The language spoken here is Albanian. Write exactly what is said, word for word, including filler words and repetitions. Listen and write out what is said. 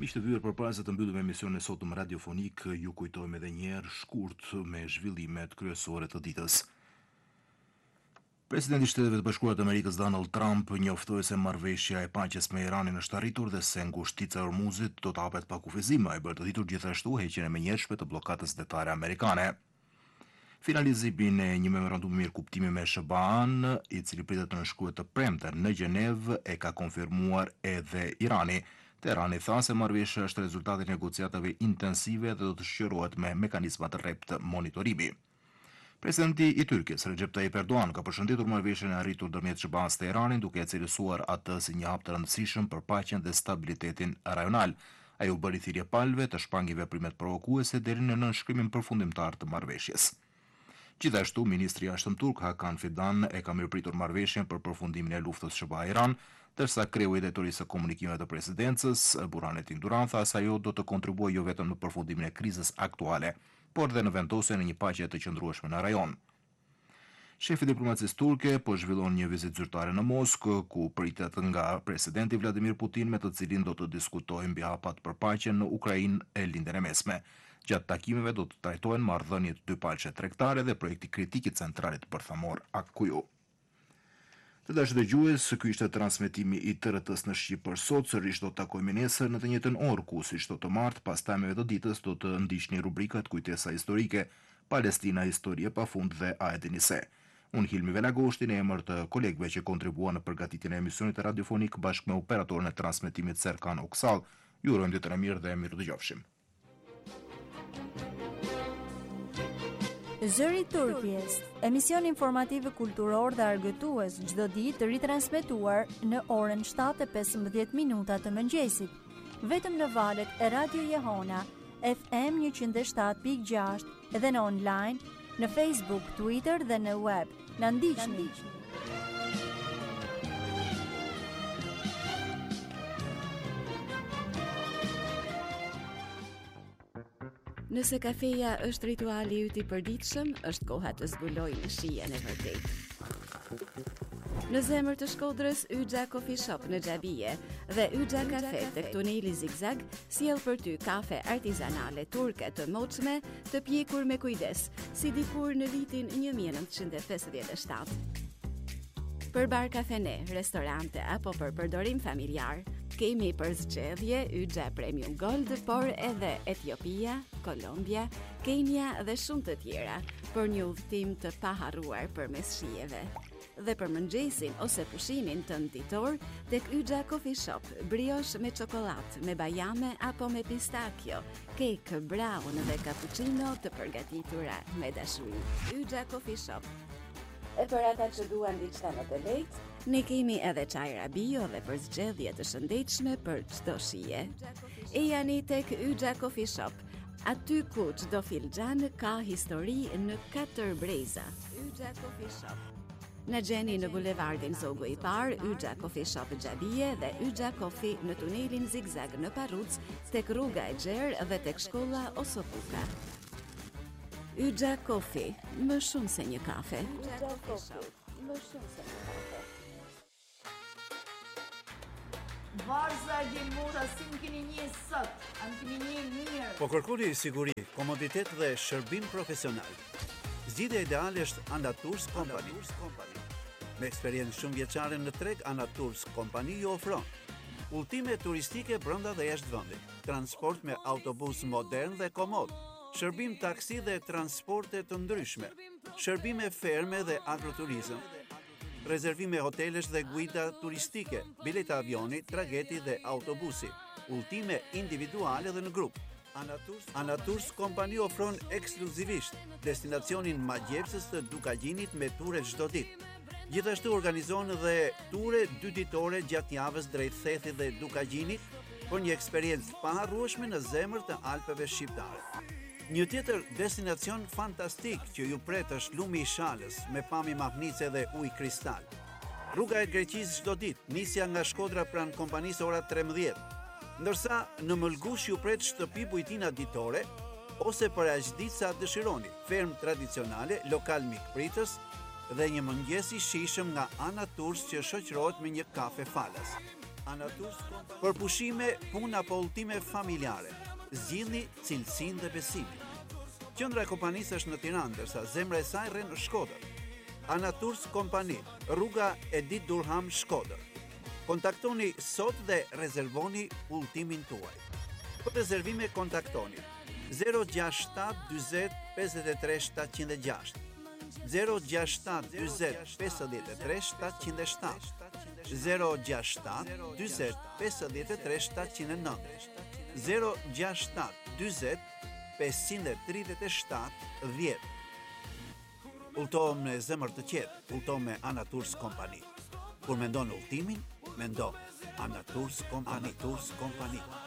Miq të vyer, përpara se të mbyllim emisionin e sotëm radiofonik, ju kujtojmë edhe një herë shkurt me zhvillimet kryesore të ditës. Presidenti i Shteteve të Bashkuara të Amerikës Donald Trump njoftoi se marrëveshja e paqes me Iranin është arritur dhe se ngushtica e Hormuzit do të hapet pa kufizim, ai bërë të ditur gjithashtu heqjen e menjëhershme të bllokadës detare amerikane. Finalizimin e një memorandumi mirëkuptimi me S B A-n, i cili pritet të nënshkruhet të premten në Gjenevë, e ka konfirmuar edhe Irani. Teherani tha se marrëveshja është rezultati i negociatave intensive dhe do të shoqërohet me mekanizma të rreptë monitorimi. Presidenti i Turqisë, Recep Tayyip Erdogan, ka përshëndetur marrëveshjen e arritur ndërmjet S B A-s të Iranin, duke e cilësuar atë si një hap të rëndësishëm për paqen dhe stabilitetin rajonal. Ai u bëri thirrje palëve të shpangë veprimet provokuese deri në nënshkrimin përfundimtar të marrëveshjes. Gjithashtu, ministri i jashtëm turk Hakan Fidan e ka mirëpritur marrëveshjen për përfundimin e luftës S B A-Iran, ndërsa kreu i drejtorisë së komunikimeve të presidencës, Burhanetin Duran, tha se ajo do të kontribuojë jo vetëm në përfundimin e krizës aktuale, por dhe në vendosjen e një paqe të qëndrueshme në rajon. Shefi i diplomacisë turke po zhvillon një vizitë zyrtare në Moskë, ku pritet nga presidenti Vladimir Putin, me të cilin do të diskutojë mbi hapat për paqen në Ukrainë e lindjen e mesme. Gjatë takimeve do të trajtohen marrëdhëniet dypalçe tregtare dhe projekti kritik i centralit bërthamor Akkuju. Të dashur dëgjues, ky ishte transmetimi i T R T-s në Shqip për sot. Sërish do të takojmë nesër në të njëjtën orë, ku si çdo të martë, pas temave të ditës do të ndiqni rubrikat Kujtesa historike, Palestina, histori e pafund dhe A e dini se. Unë Hilmi Velagoshti, në emër të kolegëve që kontribuan në përgatitjen e emisionit radiofonik bashkë me operatorën e transmetimit Serkan Oksall, ju urojmë ditën e mirë dhe miru dëgjofshim. Zëri i Turqisë, emision informativ kulturor dhe argëtues çdo ditë ritransmetuar në orën shtatë e pesëmbëdhjetë minuta të mëngjesit, vetëm në valët e Radio Jehona, F M njëqind e shtatë pikë gjashtë dhe në online, në Facebook, Twitter dhe në web. Na ndiqni. Nëse kafeja është rituali yt i përditshëm, është koha të zbulojmë shijen e vërtetë. Në zemër të Shkodrës, Yxha Coffee Shop në Xhabije dhe Yxha Kafe tek tuneli Zigzag sjell për ty kafe artizanale turke të moçme, të pjekur me kujdes, si dikur në vitin një mijë e nëntëqind e pesëdhjetë e shtatë. Për bar kafene, restorante apo për përdorim familjar, kemi për zgjedhje Yxha Premium Gold, por edhe Etiopia, Kolombia, Kenia dhe shumë të tjera, për një udhëtim të paharruar përmes shijeve. Dhe për mëngjesin ose pushimin tënd ditor, tek Yxha Coffee Shop, brioche me çokollatë, me bajame apo me pistakjo, kek, brown dhe cappuccino të përgatitura me dashuri. Yxha Coffee Shop. E për ata që duan diçka më të lehtë, ne kemi edhe çajra bio dhe për zgjedhje të shëndetshme për çdo shije. E jani tek Yxha Coffee Shop, aty ku çdo filxhan ka histori në katër breza. Yxha Coffee Shop. Në gjeni në bulevardin Zogu i Parë, Yxha Coffee Shop Xhabije dhe Yxha Coffee në tunelin Zigzag në Parruc, tek rruga e Gjerë dhe tek shkolla Osopuka. Yxha Coffee, më shumë se një kafe. Yxha Coffee, më shumë se një kafe. Varza e Gjelmura, si më keni një sot, a më keni një mirë. Po kërkoni siguri, komoditet dhe shërbim profesional. Zgjidhja ideale është Anatours Company. Me eksperiencë shumë vjeçare në treg, Anatours Company ju ofron udhëtime turistike brenda dhe jashtë vendit, transport me autobus modern dhe komod, shërbim taksi dhe transporte të ndryshme, shërbime ferme dhe agroturizëm, rezervime hotelesh dhe guida turistike, bileta avioni, trageti dhe autobusi, udhëtime individuale dhe në grup. Anatours, Anatours Company ofron ekskluzivisht destinacionin magjepsës të Dukagjinit me ture çdo ditë. Gjithashtu organizon dhe ture dy ditore gjatë javës drejt Thethit dhe Dukagjinit për një eksperiencë paharrueshme në zemër të Alpeve shqiptare. Një tjetër destinacion fantastik që ju pret është Lumi i Shalës me pamje mahnice dhe ujë kristal. Rruga e Greqisë çdo ditë, nisja nga Shkodra pranë kompanisë ora trembëdhjetë. Ndërsa në Mëlgush ju pret shtëpi bujtina ditore ose për aq ditë sa dëshironi, ferm tradicionale, lokal mikpritës dhe një mëngjes i shijshëm nga Anatours që shoqërohet me një kafe falas. Anaturs Kompani. Për pushime, punë apo udhëtime familjare, zgjidhni cilësinë dhe besimin. Qendra e kompanisë është në Tiranë, ndërsa zemra e saj rren në Shkodër. Anaturs Kompani, rruga Edit Durham, Shkodër. Kontaktoni sot dhe rezervoni udhëtimin tuaj. Për rezervime kontaktoni zero gjasht shtat dyzet pesëdhjetë e tre shtatëqind e gjashtë, zero gjasht shtat dyzet pesëdhjetë e tre shtatëqind e shtatë, zero gjasht shtat dyzet pesëdhjetë e tre shtatëqind e nëntë, zero gjasht shtat dyzet pesëqind e tridhjetë e shtatë dhjetë. Udhëtohem në zemër të qetë, udhëtohem me Anaturs Kompani. Kur mendon udhëtimin, mendon Anaturs Kompani. Anaturs Kompani.